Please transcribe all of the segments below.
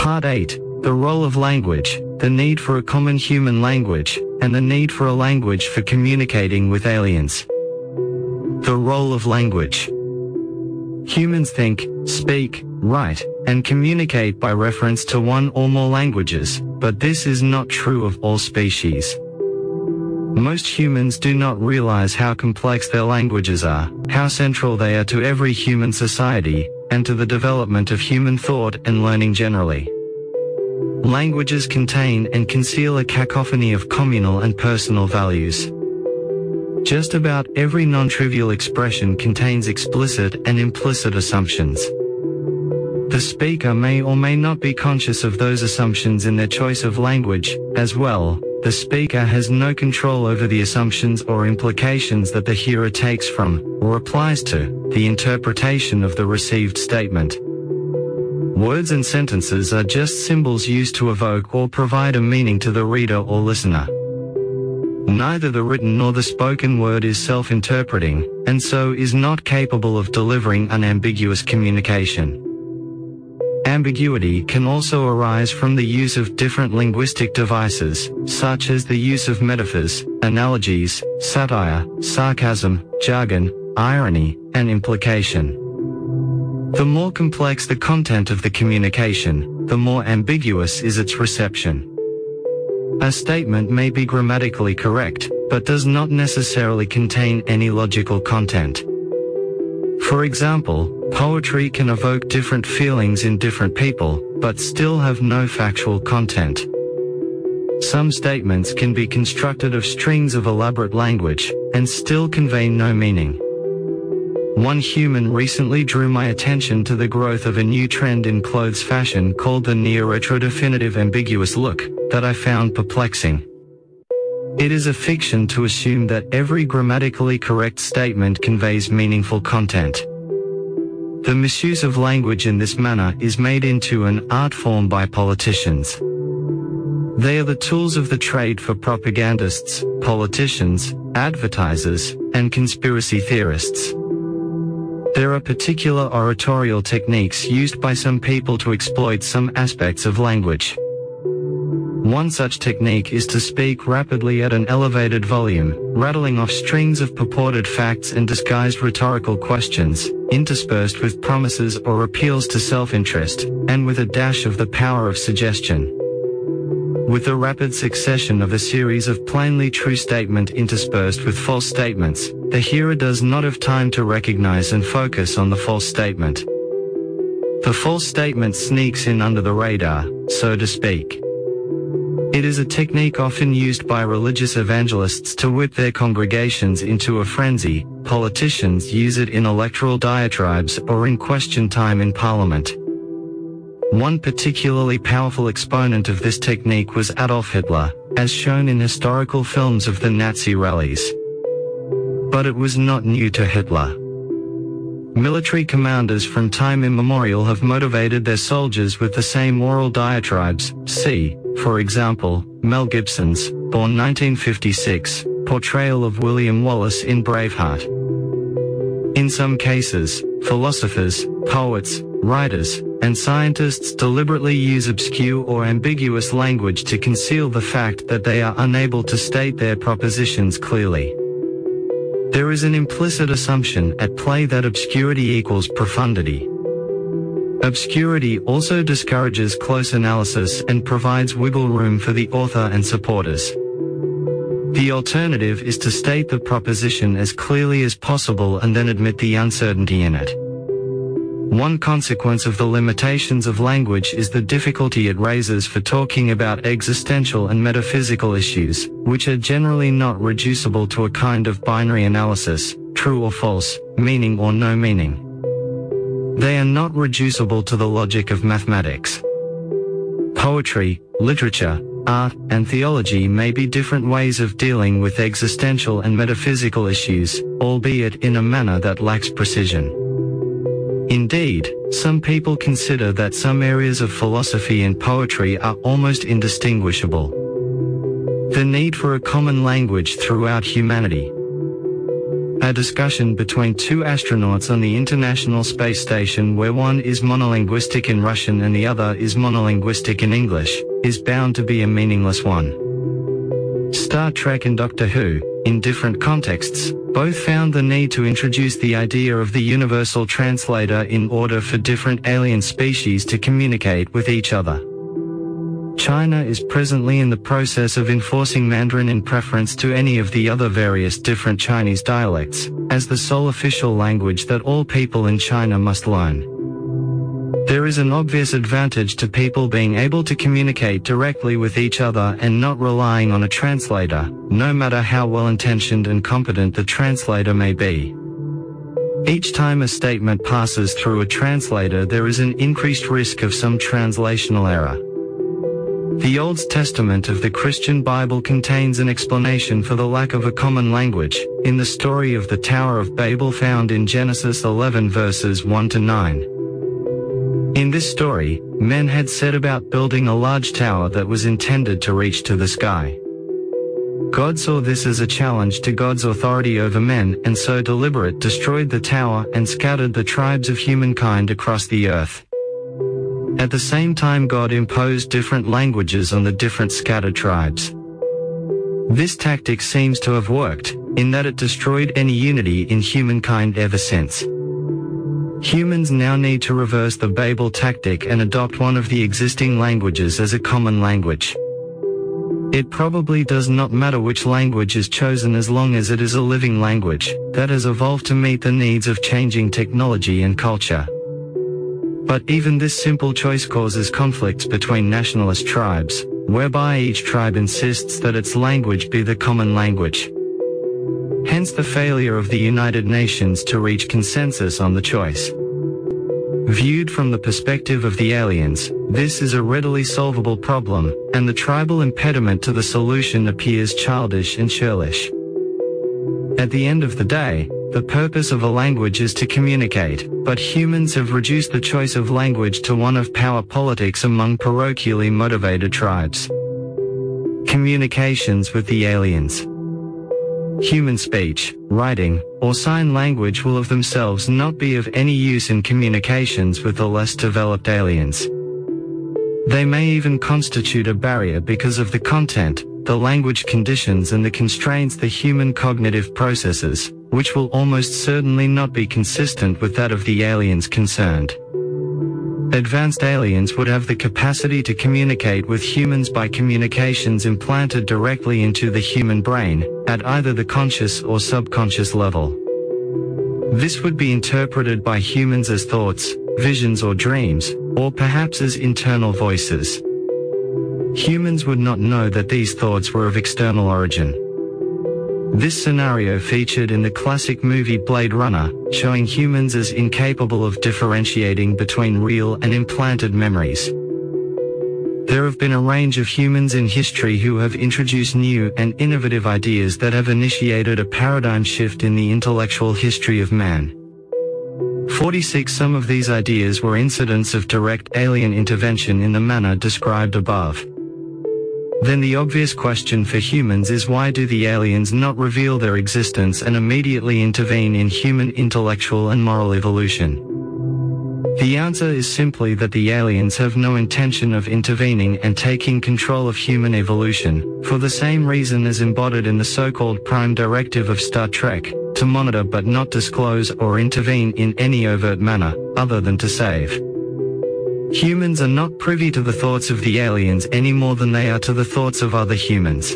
Part 8. The role of language, the need for a common human language, and the need for a language for communicating with aliens. The role of language. Humans think, speak, write, and communicate by reference to one or more languages, but this is not true of all species. Most humans do not realize how complex their languages are, how central they are to every human society, and to the development of human thought and learning generally. Languages contain and conceal a cacophony of communal and personal values. Just about every non-trivial expression contains explicit and implicit assumptions. The speaker may or may not be conscious of those assumptions in their choice of language. As well, the speaker has no control over the assumptions or implications that the hearer takes from, or applies to, the interpretation of the received statement. Words and sentences are just symbols used to evoke or provide a meaning to the reader or listener. Neither the written nor the spoken word is self-interpreting, and so is not capable of delivering unambiguous communication. Ambiguity can also arise from the use of different linguistic devices, such as the use of metaphors, analogies, satire, sarcasm, jargon, irony, and implication. The more complex the content of the communication, the more ambiguous is its reception. A statement may be grammatically correct, but does not necessarily contain any logical content. For example, poetry can evoke different feelings in different people, but still have no factual content. Some statements can be constructed of strings of elaborate language, and still convey no meaning. One human recently drew my attention to the growth of a new trend in clothes fashion called the neo-retro-definitive ambiguous look, that I found perplexing. It is a fiction to assume that every grammatically correct statement conveys meaningful content. The misuse of language in this manner is made into an art form by politicians. They are the tools of the trade for propagandists, politicians, advertisers, and conspiracy theorists. There are particular oratorial techniques used by some people to exploit some aspects of language. One such technique is to speak rapidly at an elevated volume, rattling off strings of purported facts and disguised rhetorical questions, interspersed with promises or appeals to self-interest, and with a dash of the power of suggestion. With the rapid succession of a series of plainly true statements interspersed with false statements, the hearer does not have time to recognize and focus on the false statement. The false statement sneaks in under the radar, so to speak. It is a technique often used by religious evangelists to whip their congregations into a frenzy. Politicians use it in electoral diatribes or in question time in Parliament. One particularly powerful exponent of this technique was Adolf Hitler, as shown in historical films of the Nazi rallies. But it was not new to Hitler. Military commanders from time immemorial have motivated their soldiers with the same moral diatribes. See, for example, Mel Gibson's, born 1956, portrayal of William Wallace in Braveheart. In some cases, philosophers, poets, writers, and scientists deliberately use obscure or ambiguous language to conceal the fact that they are unable to state their propositions clearly. There is an implicit assumption at play that obscurity equals profundity. Obscurity also discourages close analysis and provides wiggle room for the author and supporters. The alternative is to state the proposition as clearly as possible and then admit the uncertainty in it. One consequence of the limitations of language is the difficulty it raises for talking about existential and metaphysical issues, which are generally not reducible to a kind of binary analysis, true or false, meaning or no meaning. They are not reducible to the logic of mathematics. Poetry, literature, art, and theology may be different ways of dealing with existential and metaphysical issues, albeit in a manner that lacks precision. Indeed, some people consider that some areas of philosophy and poetry are almost indistinguishable. The need for a common language throughout humanity. A discussion between two astronauts on the International Space Station where one is monolinguistic in Russian and the other is monolinguistic in English, is bound to be a meaningless one. Star Trek and Doctor Who, in different contexts, both found the need to introduce the idea of the universal translator in order for different alien species to communicate with each other. China is presently in the process of enforcing Mandarin in preference to any of the other various different Chinese dialects, as the sole official language that all people in China must learn. There is an obvious advantage to people being able to communicate directly with each other and not relying on a translator, no matter how well-intentioned and competent the translator may be. Each time a statement passes through a translator, there is an increased risk of some translational error. The Old Testament of the Christian Bible contains an explanation for the lack of a common language, in the story of the Tower of Babel found in Genesis 11 verses 1 to 9. In this story, men had set about building a large tower that was intended to reach to the sky. God saw this as a challenge to God's authority over men, and so deliberate destroyed the tower and scattered the tribes of humankind across the earth. At the same time, God imposed different languages on the different scattered tribes. This tactic seems to have worked, in that it destroyed any unity in humankind ever since. Humans now need to reverse the Babel tactic and adopt one of the existing languages as a common language. It probably does not matter which language is chosen as long as it is a living language that has evolved to meet the needs of changing technology and culture. But even this simple choice causes conflicts between nationalist tribes, whereby each tribe insists that its language be the common language. Hence the failure of the United Nations to reach consensus on the choice. Viewed from the perspective of the aliens, this is a readily solvable problem, and the tribal impediment to the solution appears childish and churlish. At the end of the day, the purpose of a language is to communicate, but humans have reduced the choice of language to one of power politics among parochially motivated tribes. Communications with the aliens. Human speech, writing, or sign language will of themselves not be of any use in communications with the less developed aliens. They may even constitute a barrier because of the content, the language conditions and the constraints the human cognitive processes, which will almost certainly not be consistent with that of the aliens concerned. Advanced aliens would have the capacity to communicate with humans by communications implanted directly into the human brain, at either the conscious or subconscious level. This would be interpreted by humans as thoughts, visions or dreams, or perhaps as internal voices. Humans would not know that these thoughts were of external origin. This scenario featured in the classic movie Blade Runner, showing humans as incapable of differentiating between real and implanted memories. There have been a range of humans in history who have introduced new and innovative ideas that have initiated a paradigm shift in the intellectual history of man. 46 Some of these ideas were incidents of direct alien intervention in the manner described above. Then the obvious question for humans is, why do the aliens not reveal their existence and immediately intervene in human intellectual and moral evolution? The answer is simply that the aliens have no intention of intervening and taking control of human evolution, for the same reason as embodied in the so-called Prime Directive of Star Trek, to monitor but not disclose or intervene in any overt manner, other than to save. Humans are not privy to the thoughts of the aliens any more than they are to the thoughts of other humans.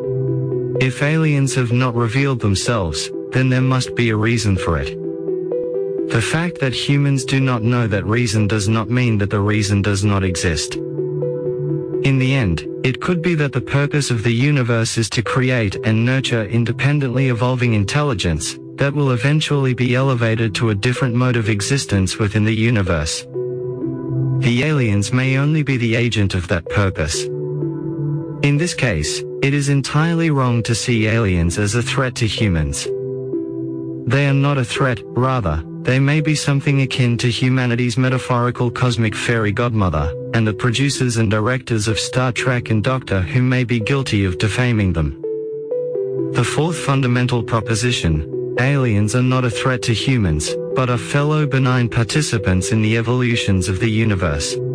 If aliens have not revealed themselves, then there must be a reason for it. The fact that humans do not know that reason does not mean that the reason does not exist. In the end, it could be that the purpose of the universe is to create and nurture independently evolving intelligence that will eventually be elevated to a different mode of existence within the universe. The aliens may only be the agent of that purpose. In this case, it is entirely wrong to see aliens as a threat to humans. They are not a threat, rather, they may be something akin to humanity's metaphorical cosmic fairy godmother, and the producers and directors of Star Trek and Doctor Who may be guilty of defaming them. The fourth fundamental proposition, Aliens are not a threat to humans, but are fellow benign participants in the evolutions of the universe.